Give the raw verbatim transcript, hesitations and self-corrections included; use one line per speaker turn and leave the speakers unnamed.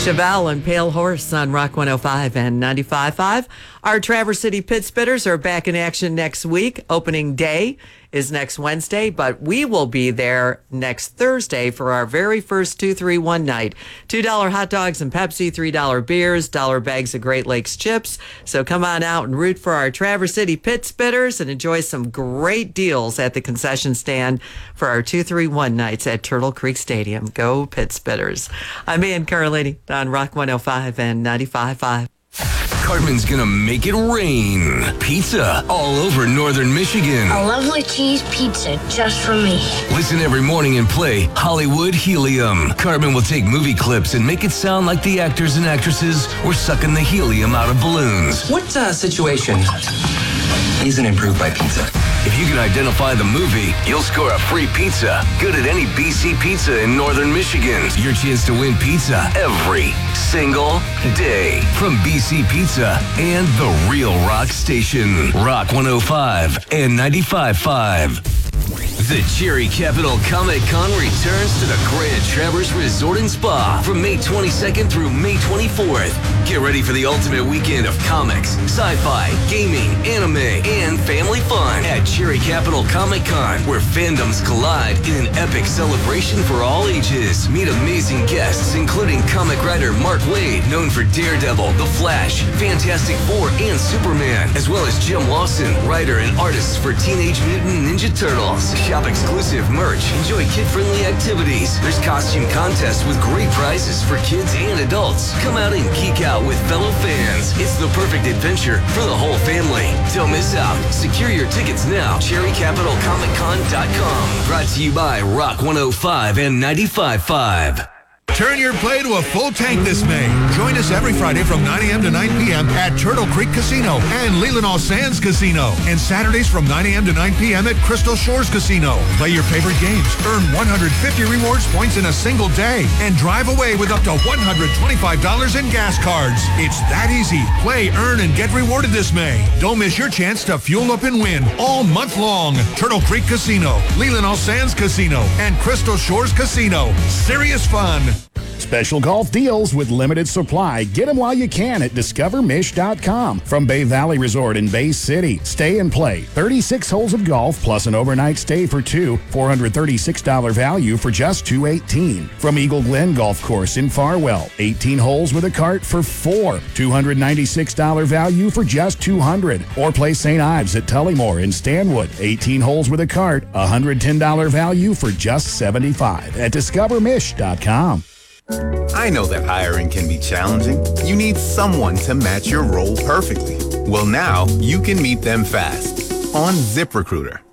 Chevelle and Pale Horse on Rock one oh five and ninety-five point five. Our Traverse City Pit Spitters are back in action next week. Opening day is next Wednesday, but we will be there next Thursday for our very first two three one night. two dollar hot dogs and Pepsi, three dollar beers, dollar bags of Great Lakes chips. So come on out and root for our Traverse City Pit Spitters and enjoy some great deals at the concession stand for our two three one nights at Turtle Creek Stadium. Go Pit Spitters. I'm Ian Carlini on Rock one oh five and ninety-five point five.
Cartman's gonna make it rain. Pizza all over northern Michigan.
A lovely cheese pizza just for me.
Listen every morning and play Hollywood Helium. Cartman will take movie clips and make it sound like the actors and actresses were sucking the helium out of balloons.
What uh, situation isn't improved by pizza?
If you can identify the movie, you'll score a free pizza. Good at any B C Pizza in northern Michigan. Your chance to win pizza every single day from B C Pizza and the Real Rock Station. Rock one oh five and ninety-five point five. The Cherry Capital Comic Con returns to the Grand Traverse Resort and Spa from May twenty-second through May twenty-fourth. Get ready for the ultimate weekend of comics, sci-fi, gaming, anime, and family fun at Cherry Capital Comic Con, where fandoms collide in an epic celebration for all ages. Meet amazing guests, including comic writer Mark Waid, known for Daredevil, The Flash, Fantastic Four, and Superman, as well as Jim Lawson, writer and artist for Teenage Mutant Ninja Turtles. Shop exclusive merch, enjoy kid-friendly activities. There's costume contests with great prizes for kids and adults. Come out and geek out with fellow fans. It's the perfect adventure for the whole family. Don't miss out. Secure your tickets now. cherry capital comic con dot com. Brought to you by Rock one oh five and ninety-five point five.
Turn your play to a full tank this May. Join us every Friday from nine a.m. to nine p.m. at Turtle Creek Casino and Leland All Sands Casino. And Saturdays from nine a.m. to nine p.m. at Crystal Shores Casino. Play your favorite games, earn one hundred fifty rewards points in a single day, and drive away with up to one hundred twenty-five dollars in gas cards. It's that easy. Play, earn, and get rewarded this May. Don't miss your chance to fuel up and win all month long. Turtle Creek Casino, Leland All Sands Casino, and Crystal Shores Casino. Serious fun.
Special golf deals with limited supply. Get them while you can at discover mish dot com. From Bay Valley Resort in Bay City. Stay and play. thirty-six holes of golf plus an overnight stay for two. four hundred thirty-six dollars value for just two hundred eighteen dollars. From Eagle Glen Golf Course in Farwell. eighteen holes with a cart for four. two hundred ninety-six dollars value for just two hundred dollars. Or play Saint Ives at Tullymore in Stanwood. eighteen holes with a cart. one hundred ten dollars value for just seventy-five dollars at discover mish dot com.
I know that hiring can be challenging. You need someone to match your role perfectly. Well, now you can meet them fast on ZipRecruiter.